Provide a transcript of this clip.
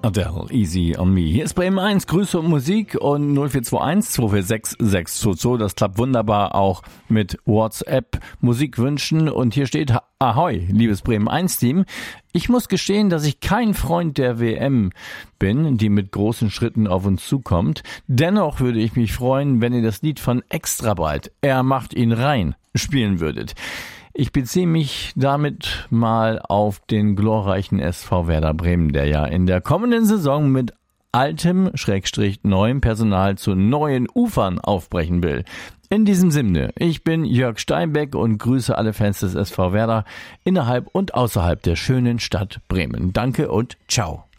Adele, Easy on Me. Hier ist Bremen 1, Grüße und Musik und 0421 246 622. Das klappt wunderbar auch mit WhatsApp Musikwünschen. Und hier steht: Ahoi, liebes Bremen 1 Team. Ich muss gestehen, dass ich kein Freund der WM bin, die mit großen Schritten auf uns zukommt. Dennoch würde ich mich freuen, wenn ihr das Lied von Extrabreit, Er macht ihn rein, spielen würdet. Ich beziehe mich damit mal auf den glorreichen SV Werder Bremen, der ja in der kommenden Saison mit altem/neuem Personal zu neuen Ufern aufbrechen will. In diesem Sinne, ich bin Jörg Steinbeck und grüße alle Fans des SV Werder innerhalb und außerhalb der schönen Stadt Bremen. Danke und ciao.